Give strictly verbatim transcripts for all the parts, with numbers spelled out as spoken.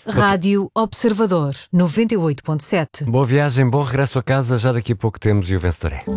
Rádio Observador, noventa e oito ponto sete. Boa viagem, bom regresso a casa. Já daqui a pouco temos o Vencedor é.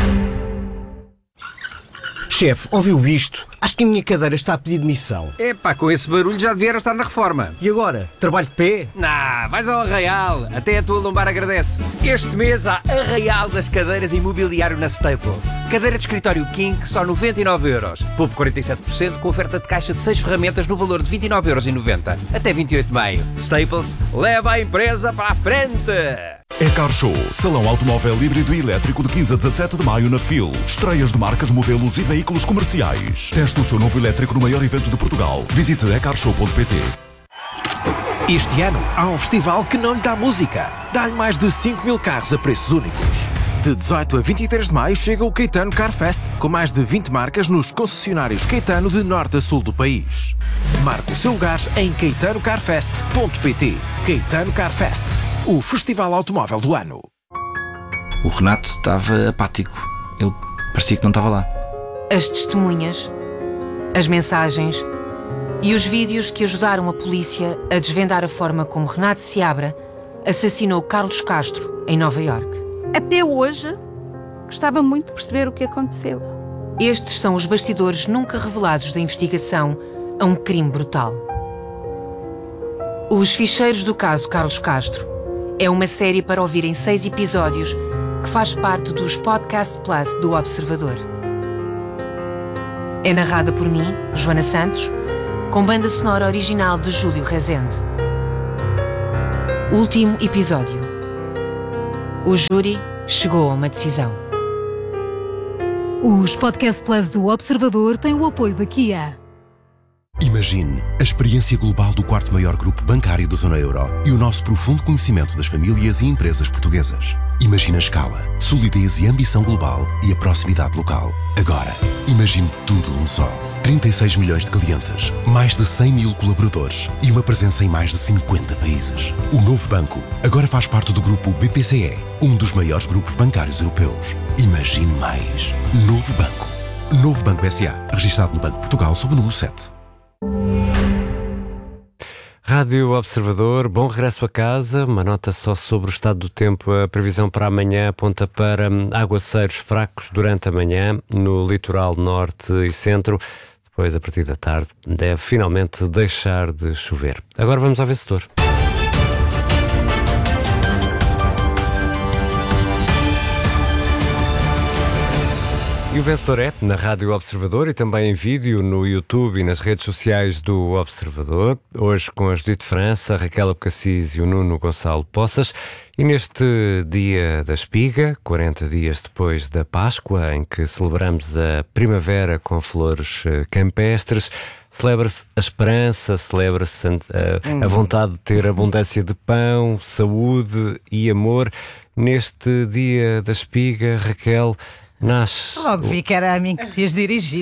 Chefe, ouviu isto? Acho que a minha cadeira está a pedir demissão. Epá, com esse barulho já devia estar na reforma. E agora? Trabalho de pé? Nah, vais ao Arraial. Até a tua lombar agradece. Este mês há Arraial das cadeiras e mobiliário na Staples. Cadeira de escritório King, só noventa e nove euros. Poupe quarenta e sete por cento com oferta de caixa de seis ferramentas no valor de vinte e nove euros e noventa. Até vinte e oito de maio. Staples, leva a empresa para a frente! É Car Show, salão automóvel híbrido e elétrico de quinze a dezassete de maio na F I L. Estreias de marcas, modelos e veículos comerciais. Teste o seu novo elétrico no maior evento de Portugal. Visite e car show ponto p t. Este ano há um festival que não lhe dá música. Dá-lhe mais de cinco mil carros a preços únicos. De dezoito a vinte e três de maio chega o Caetano Car Fest, com mais de vinte marcas nos concessionários Caetano de norte a sul do país. Marque o seu lugar em caetano car fest ponto p t. Caetano Car Fest, o festival automóvel do ano. O Renato estava apático. Ele parecia que não estava lá. As testemunhas, as mensagens e os vídeos que ajudaram a polícia a desvendar a forma como Renato Seabra assassinou Carlos Castro em Nova Iorque. Até hoje, gostava muito de perceber o que aconteceu. Estes são os bastidores nunca revelados da investigação a um crime brutal. Os Ficheiros do Caso Carlos Castro é uma série para ouvir em seis episódios que faz parte dos Podcast Plus do Observador. É narrada por mim, Joana Santos, com banda sonora original de Júlio Rezende. Último episódio. O júri chegou a uma decisão. Os Podcast Plus do Observador têm o apoio da Kia. Imagine a experiência global do quarto maior grupo bancário da zona euro e o nosso profundo conhecimento das famílias e empresas portuguesas. Imagine a escala, solidez e ambição global e a proximidade local. Agora, imagine tudo num só. trinta e seis milhões de clientes, mais de cem mil colaboradores e uma presença em mais de cinquenta países. O novo banco agora faz parte do grupo B P C E, um dos maiores grupos bancários europeus. Imagine mais. Novo Banco. Novo Banco S A, registado no Banco de Portugal sob o número sete. Rádio Observador, bom regresso a casa. Uma nota só sobre o estado do tempo. A previsão para amanhã aponta para aguaceiros fracos durante a manhã no litoral norte e centro. Depois, a partir da tarde, deve finalmente deixar de chover. Agora vamos ao vencedor. E o vencedor é na Rádio Observador e também em vídeo no YouTube e nas redes sociais do Observador. Hoje com a Judite França, a Raquel Abcacis e o Nuno Gonçalo Poças. E neste dia da espiga, quarenta dias depois da Páscoa, em que celebramos a primavera com flores campestres, celebra-se a esperança, celebra-se a, a vontade de ter abundância de pão, saúde e amor. Neste dia da espiga, Raquel, nasce... Logo vi que era a mim que te ias dirigir.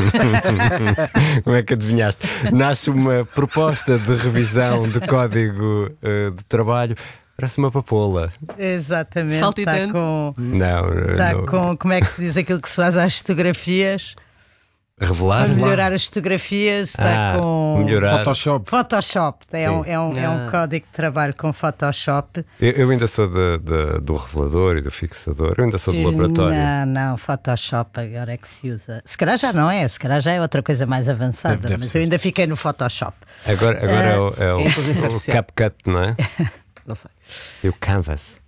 Como é que adivinhaste? Nasce uma proposta de revisão do Código uh, de Trabalho. Parece uma papoula. Exatamente. Saltitante. Está com... Não, Está não. com... Como é que se diz aquilo que se faz às fotografias? Revelar? Para melhorar as fotografias, está ah, com... melhorar. Photoshop. Photoshop. É um, é, um, é um Ah. código de trabalho com Photoshop. Eu, eu ainda sou de, de, do revelador e do fixador. Eu ainda sou do laboratório. Não, não, Photoshop agora é que se usa. Se calhar já não é, se calhar já é outra coisa mais avançada, Deve- deve mas ser. eu ainda fiquei no Photoshop. Agora, agora é o, é o, inteligência o artificial. CapCut, não é? Não sei. E o Canvas.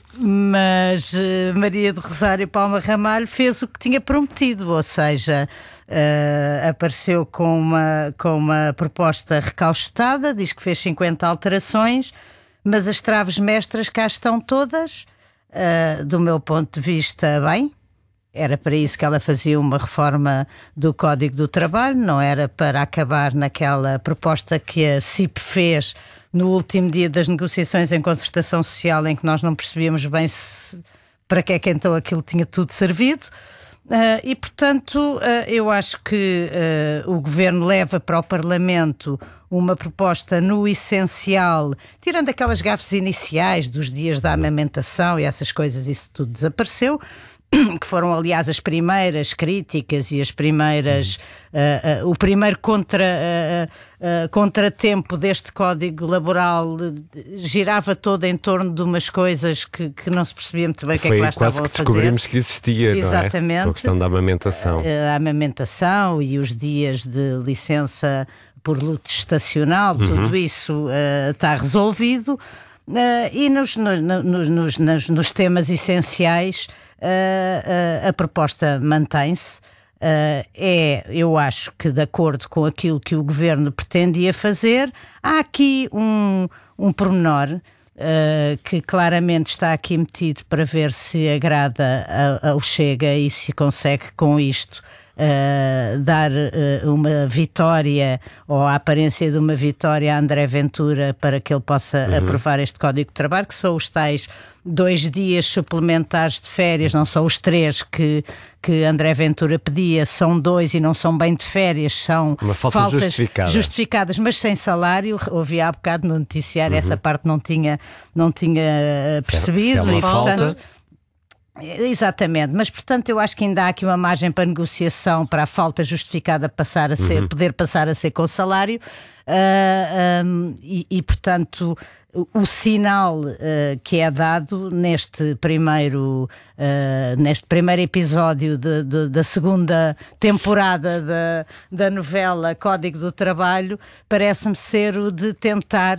Mas eh, Maria do Rosário Palma Ramalho fez o que tinha prometido, ou seja, eh, apareceu com uma, com uma proposta recauchutada, diz que fez cinquenta alterações, mas as traves mestras cá estão todas, eh, do meu ponto de vista, bem. Era para isso que ela fazia uma reforma do Código do Trabalho, não era para acabar naquela proposta que a C I P fez no último dia das negociações em concertação social, em que nós não percebíamos bem se, para que é que então aquilo tinha tudo servido. Uh, e, portanto, uh, eu acho que uh, o Governo leva para o Parlamento uma proposta no essencial, tirando aquelas gafes iniciais dos dias da amamentação e essas coisas, isso tudo desapareceu. que foram aliás as primeiras críticas e as primeiras uh, uh, o primeiro contra, uh, uh, contratempo deste Código Laboral uh, girava todo em torno de umas coisas que, que não se percebia muito bem o que é que lá estavam a fazer. Descobrimos que existia, exatamente, não é? A questão da amamentação. A, a amamentação e os dias de licença por luto estacional, uhum. tudo isso uh, está resolvido. Uh, e nos, no, no, nos, nos, nos temas essenciais uh, uh, a proposta mantém-se. Uh, é, eu acho que de acordo com aquilo que o Governo pretendia fazer. Há aqui um, um pormenor uh, que claramente está aqui metido para ver se agrada ao Chega e se consegue com isto Uh, dar uh, uma vitória ou a aparência de uma vitória a André Ventura para que ele possa uhum. aprovar este Código de Trabalho, que são os tais dois dias suplementares de férias, não são os três que, que André Ventura pedia, são dois e não são bem de férias, são uma falta faltas justificada. justificadas, mas sem salário. Ouvi há bocado no noticiário, uhum. essa parte não tinha, não tinha percebido. Se é uma e, falta... portanto, exatamente, mas portanto eu acho que ainda há aqui uma margem para negociação para a falta justificada passar a ser, uhum. poder passar a ser com salário uh, um, e, e portanto o, o sinal uh, que é dado neste primeiro uh, neste primeiro episódio de, de, da segunda temporada da, da novela Código do Trabalho parece-me ser o de tentar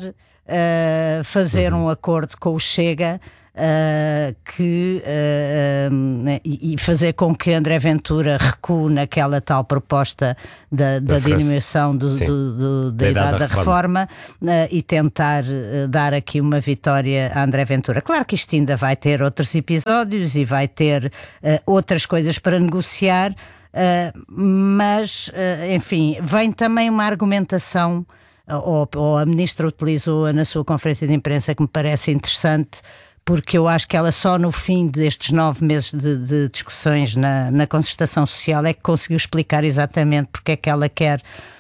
uh, fazer uhum. um acordo com o Chega. Uh, que uh, um, e, e fazer com que André Ventura recue naquela tal proposta da, da, da diminuição do, do, do, da, da idade, idade da reforma, reforma uh, e tentar uh, dar aqui uma vitória a André Ventura. Claro que isto ainda vai ter outros episódios e vai ter uh, outras coisas para negociar, uh, mas uh, enfim, vem também uma argumentação ou, ou a ministra utilizou-a na sua conferência de imprensa que me parece interessante, porque eu acho que ela só no fim destes nove meses de, de discussões na, na concertação social é que conseguiu explicar exatamente porque é que ela quer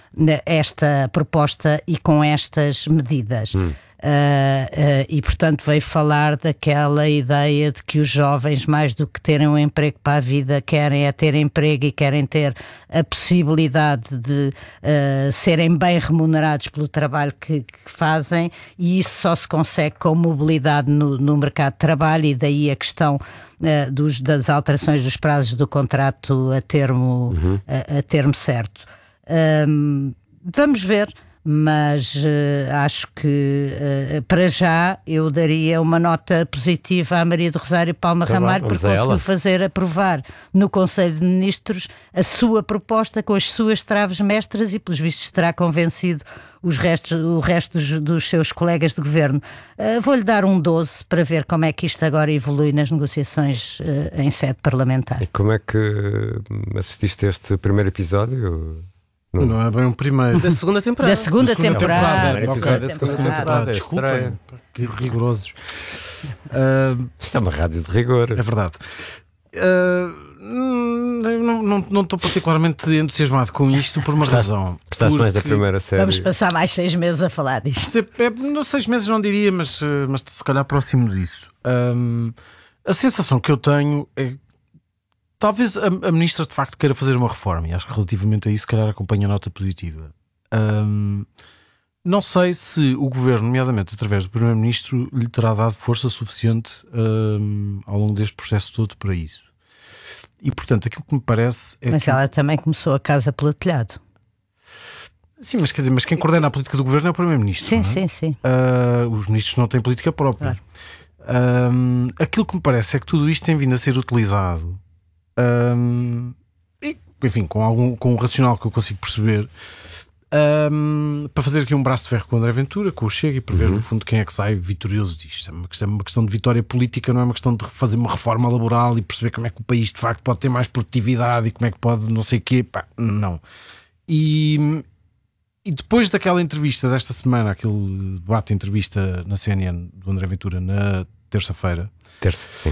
esta proposta e com estas medidas. Hum. Uh, uh, e portanto veio falar daquela ideia de que os jovens, mais do que terem um emprego para a vida, querem é ter emprego e querem ter a possibilidade de uh, serem bem remunerados pelo trabalho que, que fazem, e isso só se consegue com mobilidade no, no mercado de trabalho, e daí a questão uh, dos, das alterações dos prazos do contrato a termo, uhum. a, a termo certo. Um, vamos ver. Mas uh, acho que uh, para já eu daria uma nota positiva à Maria do Rosário Palma tá Ramalho, porque conseguiu fazer aprovar no Conselho de Ministros a sua proposta com as suas traves mestras e pelos vistos terá convencido os restos, o resto dos, dos seus colegas de governo. Uh, vou-lhe dar um doze para ver como é que isto agora evolui nas negociações uh, em sede parlamentar. E como é que assististe a este primeiro episódio? Não. não é bem o primeiro. Da segunda temporada. Da segunda, da segunda temporada. temporada. Okay. Da segunda temporada. temporada. Desculpem, que rigorosos. Uh, Isto é uma rádio de rigor. É verdade. Uh, não, não, não estou particularmente entusiasmado com isto por uma Gostaste, razão. Gostaste mais da primeira série? Vamos passar mais seis meses a falar disto. É, não, seis meses não diria, mas, mas se calhar próximo disso. Um, a sensação que eu tenho é talvez a, a ministra de facto queira fazer uma reforma, e acho que relativamente a isso se calhar acompanha a nota positiva. Um, não sei se o governo, nomeadamente através do primeiro-ministro, lhe terá dado força suficiente um, ao longo deste processo todo para isso. E portanto aquilo que me parece é mas que... ela também começou a casa pelo telhado. Sim, mas quer dizer, mas quem coordena a política do governo é o primeiro-ministro. Sim, não é? sim, sim. Uh, os ministros não têm política própria. Claro. Um, aquilo que me parece é que tudo isto tem vindo a ser utilizado Um, e, enfim, com, algum, com um racional que eu consigo perceber, um, para fazer aqui um braço de ferro com o André Ventura, com o Chega, e para ver uhum. no fundo quem é que sai vitorioso disto. É uma questão, uma questão de vitória política, não é uma questão de fazer uma reforma laboral e perceber como é que o país de facto pode ter mais produtividade e como é que pode não sei o quê. Pá, não. E, e depois daquela entrevista desta semana, aquele debate, entrevista na C N N do André Ventura na terça-feira, terça, sim.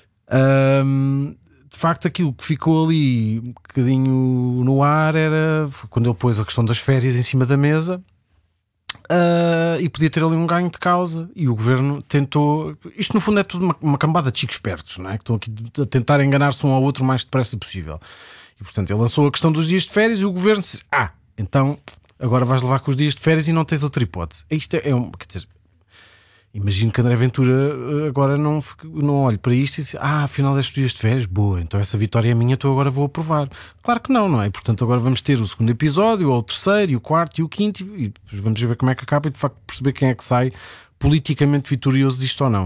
Um, de facto aquilo que ficou ali um bocadinho no ar era quando ele pôs a questão das férias em cima da mesa, Uh, e podia ter ali um ganho de causa, e o governo tentou. Isto no fundo é tudo uma, uma cambada de chicos espertos, não é? Que estão aqui a tentar enganar-se um ao outro o mais depressa possível. E portanto ele lançou a questão dos dias de férias e o governo disse: Ah, então agora vais levar com os dias de férias e não tens outra hipótese. Isto é, é um. Quer dizer, imagino que André Ventura agora não, não olhe para isto e diz: Ah, afinal destes dias de férias, boa, então essa vitória é minha, então agora vou aprovar. Claro que não, não é? Portanto agora vamos ter o segundo episódio, ou o terceiro, e o quarto e o quinto, e vamos ver como é que acaba e de facto perceber quem é que sai politicamente vitorioso disto ou não.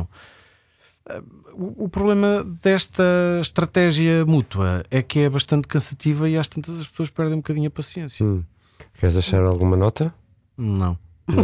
O, o problema desta estratégia mútua é que é bastante cansativa e às tantas as pessoas perdem um bocadinho a paciência. Hum. Queres deixar alguma nota? Não. Não?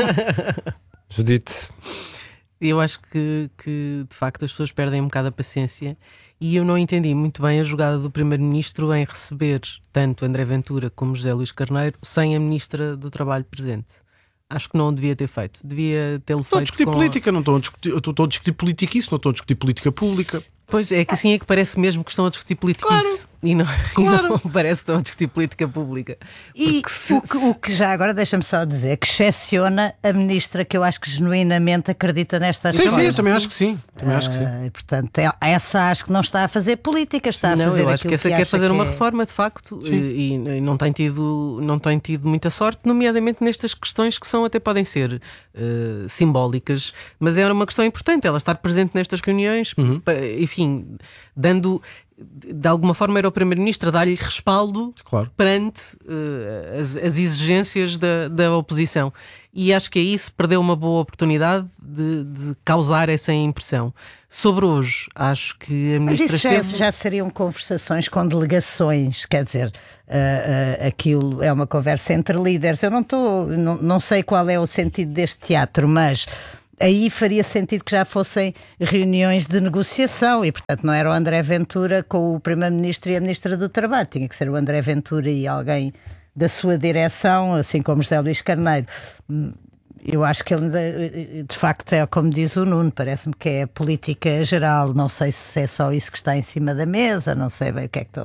Judite? Eu acho que, que de facto as pessoas perdem um bocado a paciência, e eu não entendi muito bem a jogada do Primeiro-Ministro em receber tanto André Ventura como José Luís Carneiro sem a Ministra do Trabalho presente. Acho que não o devia ter feito. Devia tê-lo feito. Estou a discutir com... política, não estou a discutir, estou a discutir política isso, não estou a discutir política pública. Pois é, que assim é que parece mesmo que estão a discutir política, claro, isso, e, não, claro. e não parece que estão a discutir política pública. E se, o, que, o que já agora, deixa-me só dizer, que excepciona a ministra, que eu acho que genuinamente acredita nestas coisas. Sim, sim, eu também acho que sim. Também uh, acho que sim. E, portanto, essa acho que não está a fazer política, está a não, fazer eu acho que essa que quer fazer uma é... reforma, de facto, e, e não, tem tido, não tem tido muita sorte, nomeadamente nestas questões que são, até podem ser uh, simbólicas, mas é uma questão importante, ela estar presente nestas reuniões, uhum. para, enfim, dando, de alguma forma era o Primeiro-Ministro a dar-lhe respaldo, claro, perante uh, as, as exigências da, da oposição. E acho que é isso, perdeu uma boa oportunidade de, de causar essa impressão. Sobre hoje, acho que a Ministra... Mas isso já, esteve... já seriam conversações com delegações, quer dizer, uh, uh, aquilo é uma conversa entre líderes. Eu não estou, não, não sei qual é o sentido deste teatro, mas... aí faria sentido que já fossem reuniões de negociação e, portanto, não era o André Ventura com o Primeiro-Ministro e a Ministra do Trabalho. Tinha que ser o André Ventura e alguém da sua direção, assim como José Luís Carneiro. Eu acho que ele, de facto, é como diz o Nuno, parece-me que é política geral. Não sei se é só isso que está em cima da mesa, não sei bem o que é que estou...